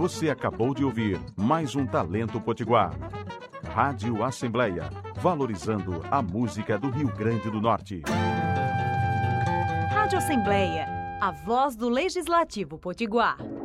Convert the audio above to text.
Você acabou de ouvir mais um Talento Potiguar. Rádio Assembleia, valorizando a música do Rio Grande do Norte. Rádio Assembleia, a voz do Legislativo Potiguar.